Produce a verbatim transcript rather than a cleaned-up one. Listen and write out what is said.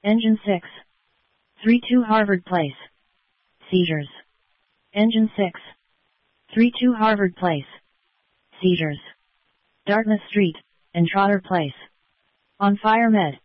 Engine six. three two Harvard Place. Seizures. Engine six. three two Harvard Place. Seizures. Dartmouth Street, and Trotter Place. On fire med.